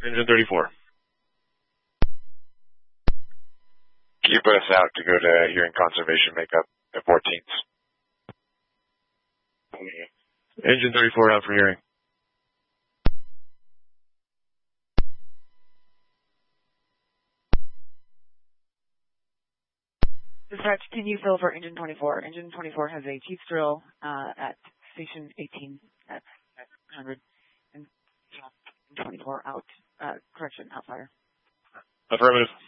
Engine 34. Keep us out to go to hearing conservation makeup at 14th. Engine 34 out for hearing. Dispatch, can you fill for Engine 24? Engine 24 has a chief's drill at Station 18 at 100 and 24 out. Correction, out fire. Affirmative.